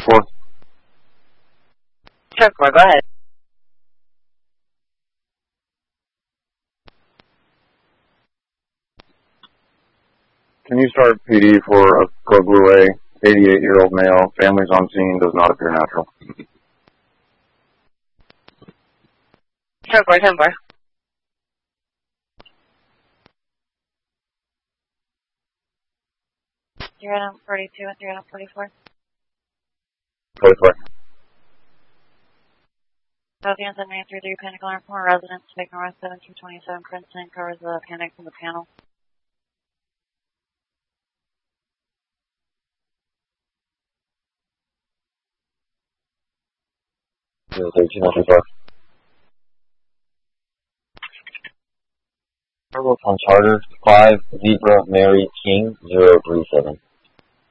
10-4. 10-4, go ahead. Can you start PD for a Code Blue A, 88-year-old male, families on scene, does not appear natural. 10-4, 10-4. You're on 42 and you're on 44. 44. South Answer 933, panic alarm from a resident, take north 7227 Princeton, covers the panic from the panel. Turbo on Charter 5 Zebra Mary King 037.